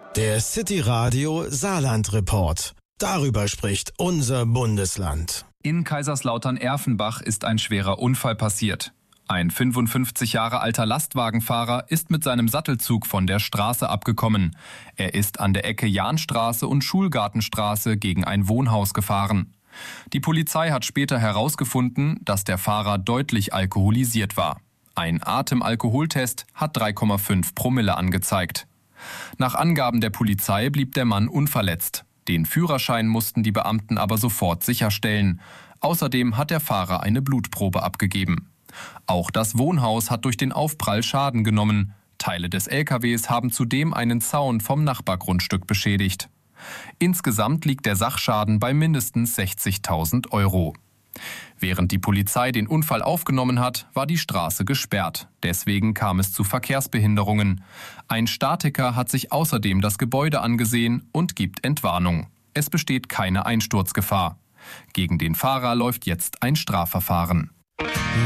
Der City Radio Saarland Report. Darüber spricht unser Bundesland. In Kaiserslautern-Erfenbach ist ein schwerer Unfall passiert. Ein 55 Jahre alter Lastwagenfahrer ist mit seinem Sattelzug von der Straße abgekommen. Er ist an der Ecke Jahnstraße und Schulgartenstraße gegen ein Wohnhaus gefahren. Die Polizei hat später herausgefunden, dass der Fahrer deutlich alkoholisiert war. Ein Atemalkoholtest hat 3,5 Promille angezeigt. Nach Angaben der Polizei blieb der Mann unverletzt. Den Führerschein mussten die Beamten aber sofort sicherstellen. Außerdem hat der Fahrer eine Blutprobe abgegeben. Auch das Wohnhaus hat durch den Aufprall Schaden genommen. Teile des LKWs haben zudem einen Zaun vom Nachbargrundstück beschädigt. Insgesamt liegt der Sachschaden bei mindestens 60.000 Euro. Während die Polizei den Unfall aufgenommen hat, war die Straße gesperrt. Deswegen kam es zu Verkehrsbehinderungen. Ein Statiker hat sich außerdem das Gebäude angesehen und gibt Entwarnung. Es besteht keine Einsturzgefahr. Gegen den Fahrer läuft jetzt ein Strafverfahren.